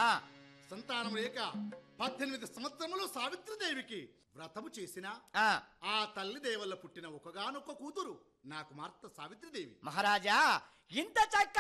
సంతానం లేక 18 సంవత్సరములు సావిత్రిదేవికి వ్రతము చేసిన ఆ తల్లి దేవల్ల పుట్టిన ఒకగానొక్క కూతురు నా కుమార్తె సావిత్రిదేవి. మహారాజా, ఇంత చక్క